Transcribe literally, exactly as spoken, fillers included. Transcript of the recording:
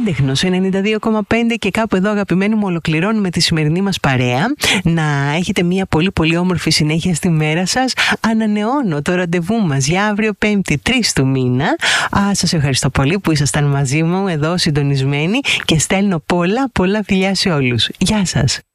Έντεχνος ενενήντα δύο κόμμα πέντε και κάπου εδώ, αγαπημένοι μου, ολοκληρώνουμε τη σημερινή μας παρέα. Να έχετε μια πολύ πολύ όμορφη συνέχεια στη μέρα σας. Ανανεώνω το ραντεβού μας για αύριο Πέμπτη τρεις του μήνα. Α, σας ευχαριστώ πολύ που ήσασταν μαζί μου εδώ συντονισμένοι και στέλνω πολλά πολλά φιλιά σε όλους. Γεια σας.